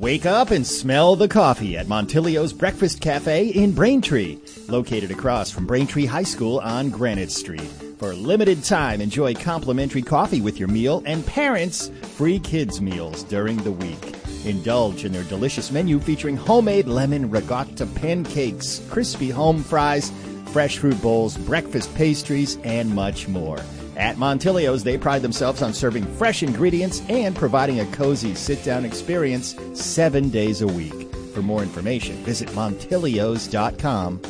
Wake up and smell the coffee at Montilio's Breakfast Cafe in Braintree, located across from Braintree High School on Granite Street. For a limited time, enjoy complimentary coffee with your meal and parents, free kids meals during the week. Indulge in their delicious menu featuring homemade lemon ricotta pancakes, crispy home fries, fresh fruit bowls, breakfast pastries, and much more. At Montilio's, they pride themselves on serving fresh ingredients and providing a cozy sit-down experience 7 days a week. For more information, visit Montilios.com.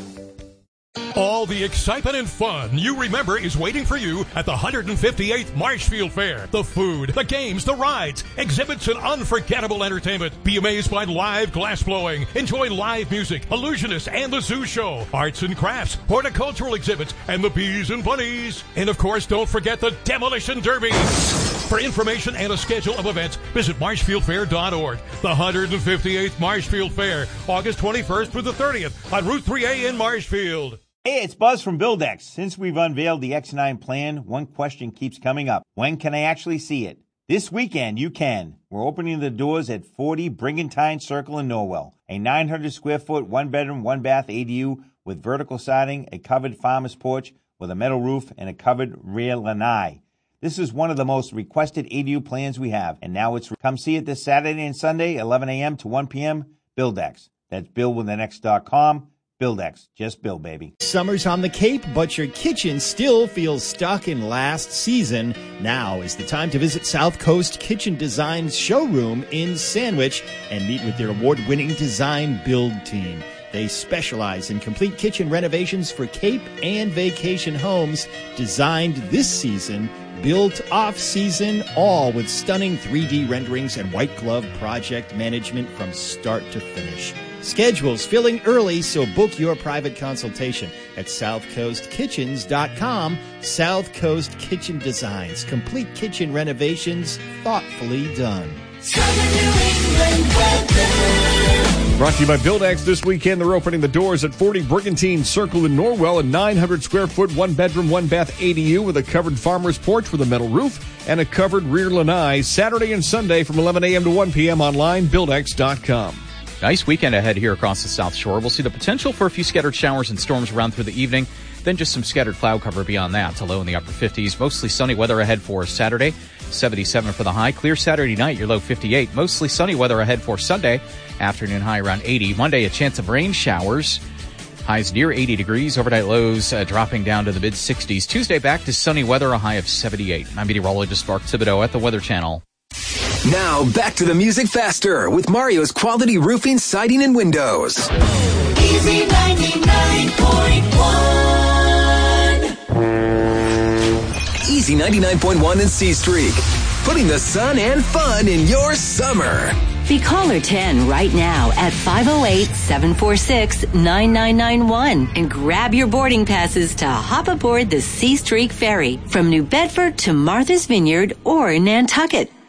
All the excitement and fun you remember is waiting for you at the 158th Marshfield Fair. The food, the games, the rides, exhibits, and unforgettable entertainment. Be amazed by live glass blowing. Enjoy live music, illusionists, and the zoo show. Arts and crafts, horticultural exhibits, and the bees and bunnies. And of course, don't forget the Demolition Derby. For information and a schedule of events, visit marshfieldfair.org. The 158th Marshfield Fair, August 21st through the 30th on Route 3A in Marshfield. Hey, it's Buzz from Buildex. Since we've unveiled the X9 plan, one question keeps coming up. When can I actually see it? This weekend, you can. We're opening the doors at 40 Brigantine Circle in Norwell. A 900-square-foot, one-bedroom, one-bath ADU with vertical siding, a covered farmer's porch with a metal roof, and a covered rear lanai. This is one of the most requested ADU plans we have, and now it's come see it this Saturday and Sunday, 11 a.m. to 1 p.m. Buildex. That's BuildWithAnX.com. Buildex. Just build, baby. Summer's on the Cape, but your kitchen still feels stuck in last season. Now is the time to visit South Coast Kitchen Design's showroom in Sandwich and meet with their award-winning design build team. They specialize in complete kitchen renovations for Cape and vacation homes, designed this season, built off-season, all with stunning 3D renderings and white glove project management from start to finish. Schedules filling early, so book your private consultation at southcoastkitchens.com. South Coast Kitchen Designs, complete kitchen renovations thoughtfully done. Brought to you by Buildex. This weekend, they're opening the doors at 40 Brigantine Circle in Norwell, a 900-square-foot, one-bedroom, one-bath ADU with a covered farmer's porch with a metal roof and a covered rear lanai. Saturday and Sunday from 11 a.m. to 1 p.m. online, Buildex.com. Nice weekend ahead here across the South Shore. We'll see the potential for a few scattered showers and storms around through the evening, then just some scattered cloud cover beyond that to low in the upper 50s. Mostly sunny weather ahead for Saturday, 77 for the high. Clear Saturday night, your low 58. Mostly sunny weather ahead for Sunday, afternoon high around 80. Monday, a chance of rain showers. Highs near 80 degrees. Overnight lows dropping down to the mid-60s. Tuesday, back to sunny weather, a high of 78. I'm meteorologist Mark Thibodeau at the Weather Channel. Now, back to the music faster with Mario's Quality Roofing, Siding, and Windows. Easy 99.1. Easy 99.1 in C Streak. Putting the sun and fun in your summer. Be caller 10 right now at 508-746-9991 and grab your boarding passes to hop aboard the C Streak Ferry from New Bedford to Martha's Vineyard or Nantucket.